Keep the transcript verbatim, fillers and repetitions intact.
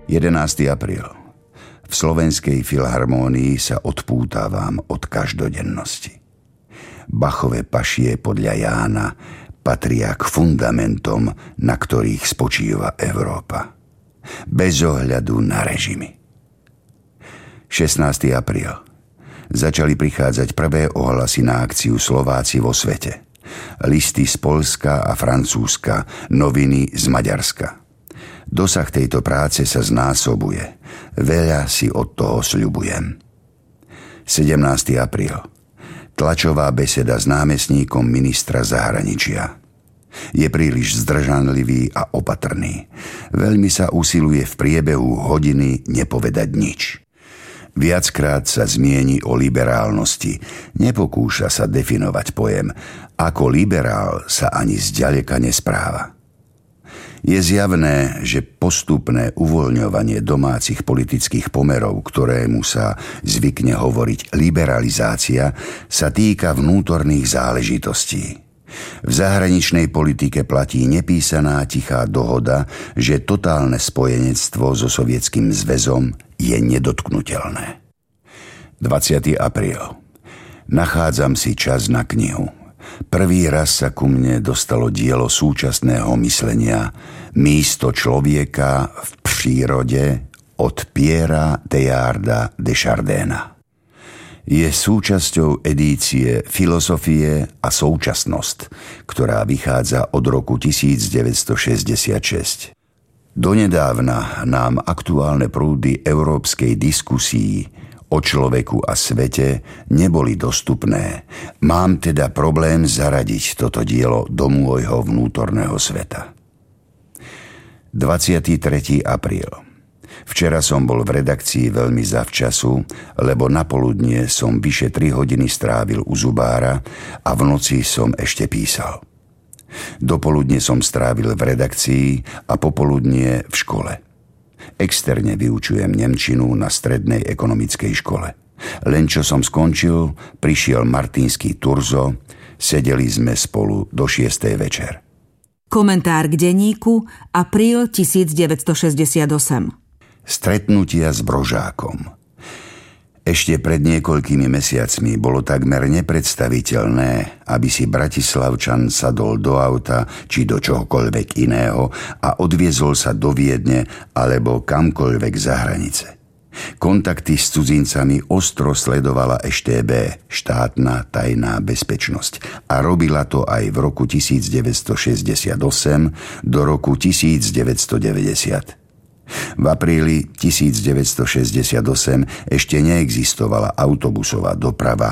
jedenásteho apríl. V Slovenskej filharmónii sa odpútavam od každodennosti. Bachové pašie podľa Jána patria k fundamentom, na ktorých spočíva Európa. Bez ohľadu na režimy. šestnásteho apríl. Začali prichádzať prvé ohlasy na akciu Slováci vo svete. Listy z Poľska a Francúzska, noviny z Maďarska. Dosah tejto práce sa znásobuje. Veľa si od toho sľubujem. sedemnásteho apríl. Tlačová beseda s námestníkom ministra zahraničia. Je príliš zdržanlivý a opatrný. Veľmi sa usiluje v priebehu hodiny nepovedať nič. Viackrát sa zmieni o liberálnosti. Nepokúša sa definovať pojem. Ako liberál sa ani zďaleka nespráva. Je zjavné, že postupné uvoľňovanie domácich politických pomerov, ktorému sa zvykne hovoriť liberalizácia, sa týka vnútorných záležitostí. V zahraničnej politike platí nepísaná tichá dohoda, že totálne spojenectvo so Sovietským zväzom je nedotknuteľné. dvadsiateho apríl. Nachádzam si čas na knihu. Prvý raz sa ku mne dostalo dielo súčasného myslenia Místo človeka v prírode od Pierra Teilharda de Chardina. Je súčasťou edície Filosofie a současnosť, ktorá vychádza od roku devätnásťstošesťdesiatšesť. Donedávna nám aktuálne prúdy európskej diskusii o človeku a svete neboli dostupné. Mám teda problém zaradiť toto dielo do môjho vnútorného sveta. dvadsiateho tretieho apríl. Včera som bol v redakcii veľmi zavčasu, lebo napoludnie som vyše tri hodiny strávil u zubára a v noci som ešte písal. Dopoludne som strávil v redakcii a popoludnie v škole. Externe vyučujem nemčinu na strednej ekonomickej škole. Len čo som skončil, prišiel Martinský Turzo, sedeli sme spolu do šiestej večer. Komentár k denníku, apríl devätnásťstošesťdesiatosem. Stretnutia s Brožákom. Ešte pred niekoľkými mesiacmi bolo takmer nepredstaviteľné, aby si Bratislavčan sadol do auta či do čohokoľvek iného a odviezol sa do Viedne alebo kamkoľvek za hranice. Kontakty s cudzincami ostro sledovala é té bé, štátna tajná bezpečnosť, a robila to aj v roku devätnásťstošesťdesiatosem do roku devätnásťstodeväťdesiat. V apríli devätnásťstošesťdesiatosem ešte neexistovala autobusová doprava